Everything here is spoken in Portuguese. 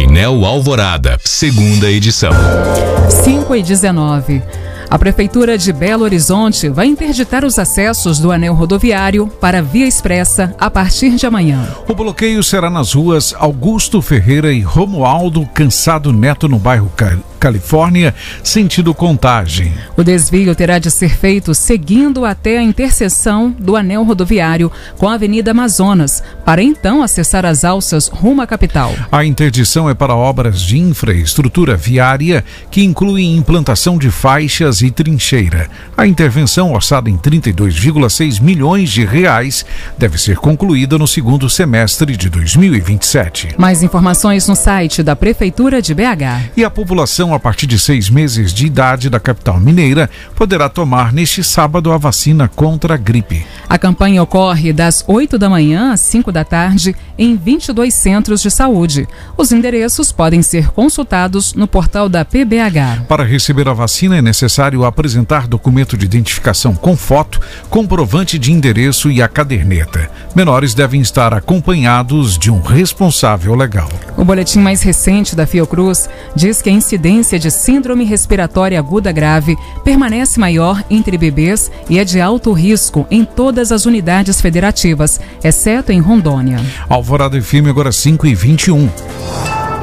Painel Alvorada, segunda edição. 5h19. A Prefeitura de Belo Horizonte vai interditar os acessos do anel rodoviário para a Via Expressa a partir de amanhã. O bloqueio será nas ruas Augusto Ferreira e Romualdo Cansado Neto, no bairro Califórnia, sentido Contagem. O desvio terá de ser feito seguindo até a interseção do anel rodoviário com a Avenida Amazonas, para então acessar as alças rumo à capital. A interdição é para obras de infraestrutura viária que incluem implantação de faixas e trincheira. A intervenção, orçada em 32,6 milhões de reais, deve ser concluída no segundo semestre de 2027. Mais informações no site da Prefeitura de BH. E a população a partir de 6 meses de idade da capital mineira poderá tomar neste sábado a vacina contra a gripe. A campanha ocorre das 8 da manhã às 5 da tarde em 22 centros de saúde. Os endereços podem ser consultados no portal da PBH. Para receber a vacina é necessário apresentar documento de identificação com foto, comprovante de endereço e a caderneta. Menores devem estar acompanhados de um responsável legal. O boletim mais recente da Fiocruz diz que a incidência de síndrome respiratória aguda grave permanece maior entre bebês e é de alto risco em todas as unidades federativas, exceto em Rondônia. Alvorada FM agora 5h21.